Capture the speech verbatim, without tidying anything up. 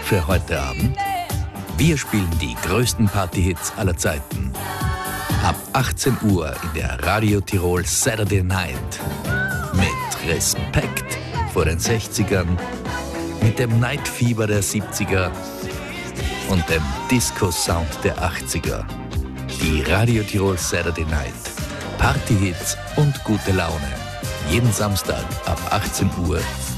für heute Abend? Wir spielen die größten Partyhits aller Zeiten. Ab achtzehn Uhr in der Radio Tirol Saturday Night. Mit Respekt vor den sechzigern, mit dem Nightfieber der siebziger und dem Disco-Sound der achtziger. Die Radio Tirol Saturday Night. Partyhits und gute Laune. Jeden Samstag ab achtzehn Uhr